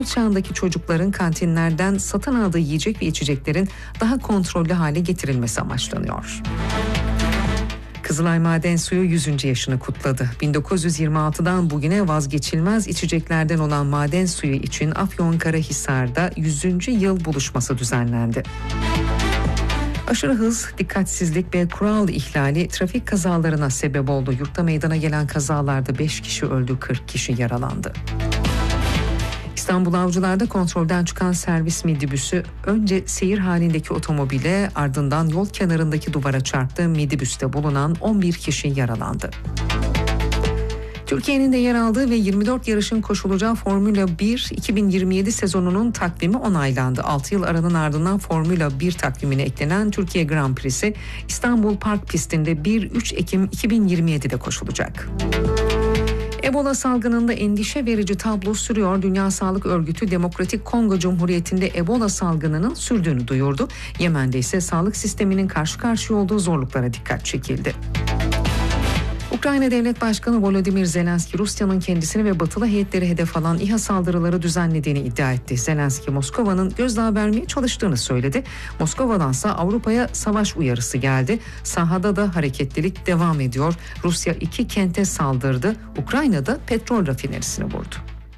çağındaki çocukların kantinlerden satın aldığı yiyecek ve içeceklerin daha kontrollü hale getirilmesi amaçlanıyor. Kızılay Maden Suyu 100. yaşını kutladı. 1926'dan bugüne vazgeçilmez içeceklerden olan maden suyu için Afyonkarahisar'da 100. yıl buluşması düzenlendi. Aşırı hız, dikkatsizlik ve kural ihlali trafik kazalarına sebep oldu. Yurtta meydana gelen kazalarda 5 kişi öldü, 40 kişi yaralandı. İstanbul Avcılar'da kontrolden çıkan servis midibüsü önce seyir halindeki otomobile, ardından yol kenarındaki duvara çarptı. Midibüste bulunan 11 kişi yaralandı. Türkiye'nin de yer aldığı ve 24 yarışın koşulacağı Formula 1 2027 sezonunun takvimi onaylandı. 6 yıl aranın ardından Formula 1 takvimine eklenen Türkiye Grand Prix'si İstanbul Park pistinde 1-3 Ekim 2027'de koşulacak. Ebola salgınında endişe verici tablo sürüyor. Dünya Sağlık Örgütü Demokratik Kongo Cumhuriyeti'nde Ebola salgınının sürdüğünü duyurdu. Yemen'de ise sağlık sisteminin karşı karşıya olduğu zorluklara dikkat çekildi. Ukrayna Devlet Başkanı Volodymyr Zelenski, Rusya'nın kendisini ve batılı heyetleri hedef alan İHA saldırıları düzenlediğini iddia etti. Zelenski, Moskova'nın gözdağı vermeye çalıştığını söyledi. Moskova'dansa Avrupa'ya savaş uyarısı geldi. Sahada da hareketlilik devam ediyor. Rusya 2 kente saldırdı. Ukrayna da petrol rafinerisini vurdu.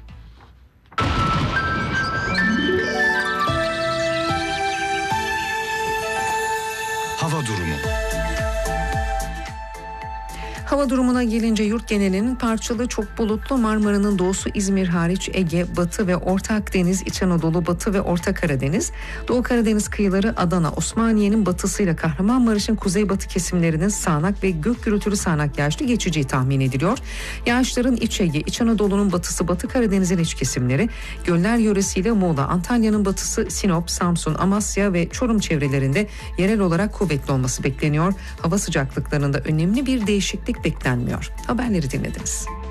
Hava durumu. Hava durumuna gelince yurt genelinin parçalı, çok bulutlu, Marmara'nın doğusu İzmir hariç Ege, Batı ve Orta Akdeniz, İç Anadolu, Batı ve Orta Karadeniz, Doğu Karadeniz kıyıları, Adana, Osmaniye'nin batısıyla Kahramanmaraş'ın kuzeybatı kesimlerinin sağanak ve gök gürültülü sağanak yağışlı geçeceği tahmin ediliyor. Yağışların İç Ege, İç Anadolu'nun batısı, Batı Karadeniz'in iç kesimleri, göller yöresiyle Muğla, Antalya'nın batısı, Sinop, Samsun, Amasya ve Çorum çevrelerinde yerel olarak kuvvetli olması bekleniyor. Hava sıcaklıklarında önemli bir değişiklik beklenmiyor. Haberleri dinlediniz.